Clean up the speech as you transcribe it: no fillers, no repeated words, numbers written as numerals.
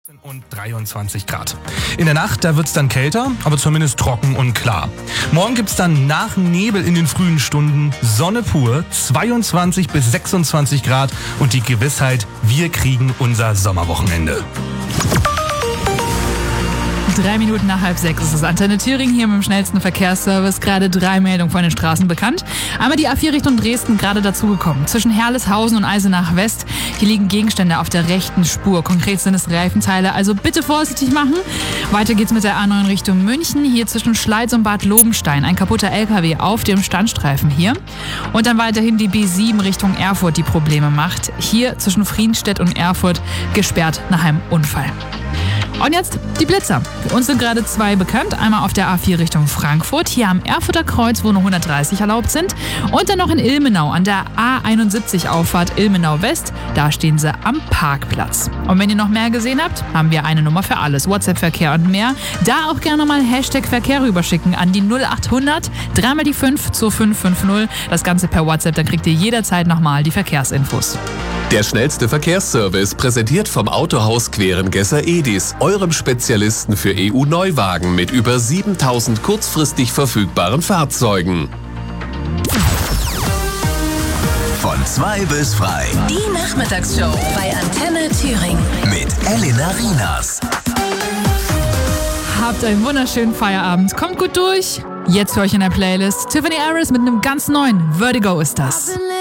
Und 23 Grad. In der Nacht, da wird's dann kälter, aber zumindest trocken und klar. Morgen gibt's dann nach Nebel in den frühen Stunden Sonne pur, 22 bis 26 Grad und die Gewissheit, wir kriegen unser Sommerwochenende. 3 Minuten nach 5:30 ist es. Antenne Thüringen hier mit dem schnellsten Verkehrsservice. Gerade 3 Meldungen von den Straßen bekannt. Einmal die A4 Richtung Dresden, gerade dazugekommen. Zwischen Herleshausen und Eisenach West. Hier liegen Gegenstände auf der rechten Spur. Konkret sind es Reifenteile, also bitte vorsichtig machen. Weiter geht's mit der A9 Richtung München. Hier zwischen Schleiz und Bad Lobenstein. Ein kaputter LKW auf dem Standstreifen hier. Und dann weiterhin die B7 Richtung Erfurt, die Probleme macht. Hier zwischen Friedstedt und Erfurt gesperrt nach einem Unfall. Und jetzt die Blitzer. Für uns sind gerade 2 bekannt. Einmal auf der A4 Richtung Frankfurt, hier am Erfurter Kreuz, wo nur 130 erlaubt sind. Und dann noch in Ilmenau an der A71 Auffahrt Ilmenau West. Da stehen sie am Parkplatz. Und wenn ihr noch mehr gesehen habt, haben wir eine Nummer für alles. WhatsApp-Verkehr und mehr. Da auch gerne mal Hashtag Verkehr rüberschicken an die 0800 3 mal die 5 zur 550. Das Ganze per WhatsApp, dann kriegt ihr jederzeit nochmal die Verkehrsinfos. Der schnellste Verkehrsservice, präsentiert vom Autohaus Querengesser Edis, eurem Spezialisten für EU-Neuwagen mit über 7000 kurzfristig verfügbaren Fahrzeugen. Von 2 bis frei. Die Nachmittagsshow bei Antenne Thüringen. Mit Elena Rinas. Habt einen wunderschönen Feierabend. Kommt gut durch. Jetzt für euch in der Playlist Tiffany Harris mit einem ganz neuen Vertigo ist das.